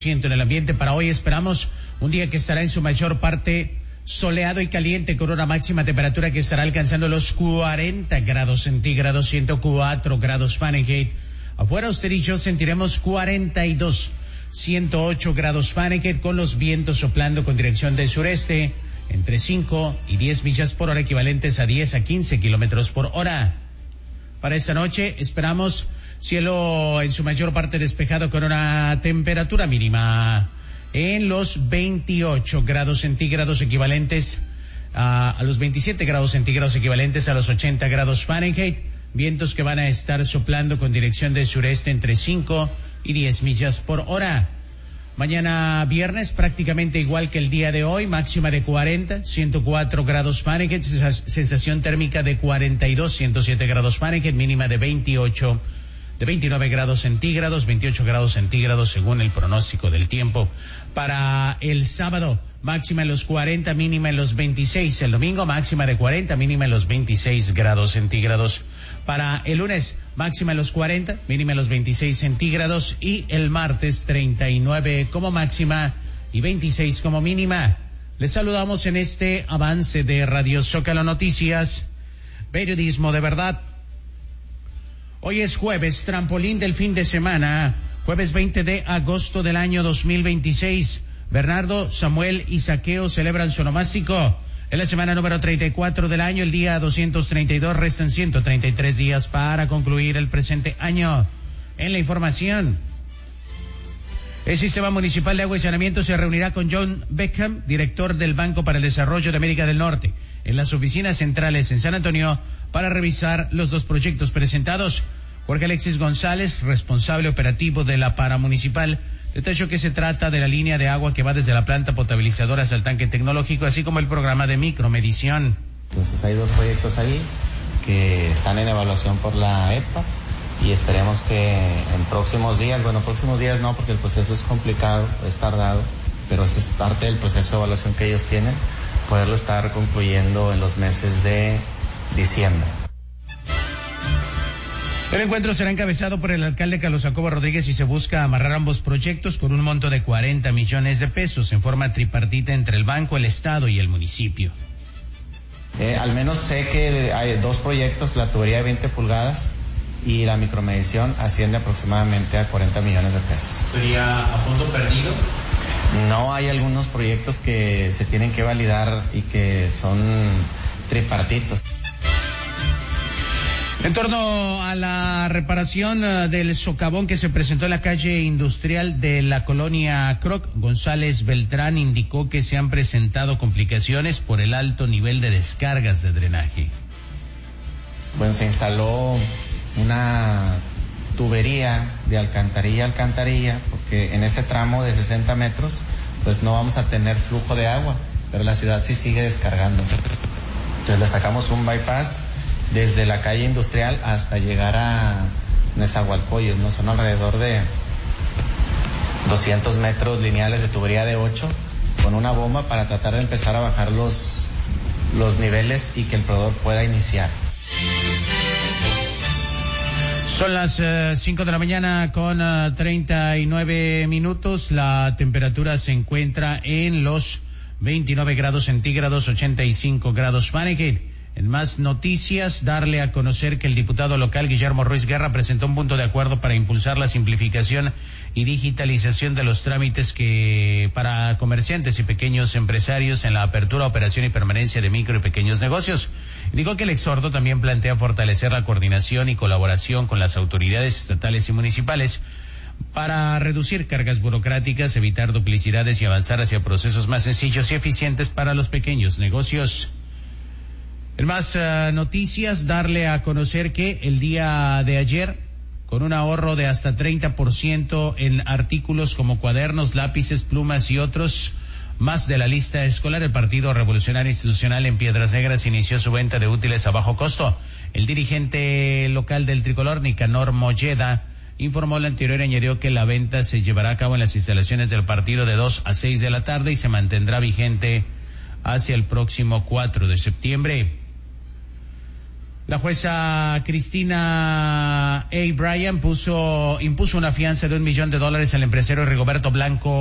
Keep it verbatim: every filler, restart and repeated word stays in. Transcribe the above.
En el ambiente para hoy esperamos un día que estará en su mayor parte soleado y caliente con una máxima temperatura que estará alcanzando los cuarenta grados centígrados, ciento cuatro grados Fahrenheit. Afuera usted y yo sentiremos cuarenta y dos, ciento ocho grados Fahrenheit con los vientos soplando con dirección del sureste entre cinco y diez millas por hora, equivalentes a diez a quince kilómetros por hora. Para esta noche esperamos cielo en su mayor parte despejado con una temperatura mínima en los veintiocho grados centígrados equivalentes a, a los veintisiete grados centígrados equivalentes a los ochenta grados Fahrenheit. Vientos que van a estar soplando con dirección del sureste entre cinco y diez millas por hora. Mañana viernes prácticamente igual que el día de hoy, máxima de cuarenta, ciento cuatro grados Fahrenheit, sensación térmica de cuarenta y dos, ciento siete grados Fahrenheit, mínima de veintiocho, de veintinueve grados centígrados, veintiocho grados centígrados según el pronóstico del tiempo. Para el sábado, máxima en los cuarenta, mínima en los veintiséis. El domingo, máxima de cuarenta, mínima en los veintiséis grados centígrados. Para el lunes, máxima en los cuarenta, mínima en los veintiséis centígrados. Y el martes, treinta y nueve como máxima y veintiséis como mínima. Les saludamos en este avance de Radio Zócalo Noticias, periodismo de verdad. Hoy es jueves, trampolín del fin de semana, jueves veinte de agosto del año dos mil veintiséis. Bernardo, Samuel y Saqueo celebran su onomástico. En la semana número treinta y cuatro del año, el día doscientos treinta y dos, restan ciento treinta y tres días para concluir el presente año. En la información, el Sistema Municipal de Agua y Saneamiento se reunirá con John Beckham, director del Banco para el Desarrollo de América del Norte, en las oficinas centrales en San Antonio, para revisar los dos proyectos presentados. Jorge Alexis González, responsable operativo de la Paramunicipal, detalló que se trata de la línea de agua que va desde la planta potabilizadora hasta el tanque tecnológico, así como el programa de micromedición. Entonces hay dos proyectos ahí que están en evaluación por la E P A y esperemos que en próximos días, bueno, próximos días no, porque el proceso es complicado, es tardado, pero esa es parte del proceso de evaluación que ellos tienen, poderlo estar concluyendo en los meses de diciembre. El encuentro será encabezado por el alcalde Carlos Jacobo Rodríguez y se busca amarrar ambos proyectos con un monto de cuarenta millones de pesos en forma tripartita entre el banco, el estado y el municipio. Eh, al menos sé que hay dos proyectos, la tubería de veinte pulgadas y la micromedición asciende aproximadamente a cuarenta millones de pesos. ¿Sería a fondo perdido? No, hay algunos proyectos que se tienen que validar y que son tripartitos. En torno a la reparación uh, del socavón que se presentó en la calle industrial de la colonia Croc, González Beltrán indicó que se han presentado complicaciones por el alto nivel de descargas de drenaje. Bueno, se instaló una tubería de alcantarilla a alcantarilla, porque en ese tramo de sesenta metros, pues no vamos a tener flujo de agua, pero la ciudad sí sigue descargando. Entonces le sacamos un bypass desde la calle industrial hasta llegar a Nezahualcóyotl, ¿no? Son alrededor de doscientos metros lineales de tubería de ocho, con una bomba para tratar de empezar a bajar los, los niveles y que el proveedor pueda iniciar. Son las uh, cinco de la mañana con uh, treinta y nueve minutos. La temperatura se encuentra en los veintinueve grados centígrados, ochenta y cinco grados Fahrenheit. En más noticias, darle a conocer que el diputado local Guillermo Ruiz Guerra presentó un punto de acuerdo para impulsar la simplificación y digitalización de los trámites que para comerciantes y pequeños empresarios en la apertura, operación y permanencia de micro y pequeños negocios. Dijo que el exhorto también plantea fortalecer la coordinación y colaboración con las autoridades estatales y municipales para reducir cargas burocráticas, evitar duplicidades y avanzar hacia procesos más sencillos y eficientes para los pequeños negocios. En más uh, noticias, darle a conocer que el día de ayer, con un ahorro de hasta treinta por ciento en artículos como cuadernos, lápices, plumas y otros más de la lista escolar, el Partido Revolucionario Institucional en Piedras Negras inició su venta de útiles a bajo costo. El dirigente local del tricolor, Nicanor Molleda, informó lo anterior y añadió que la venta se llevará a cabo en las instalaciones del partido de dos a seis de la tarde y se mantendrá vigente hacia el próximo cuatro de septiembre. La jueza Cristina A. Bryan puso, impuso una fianza de un millón de dólares al empresario Rigoberto Blanco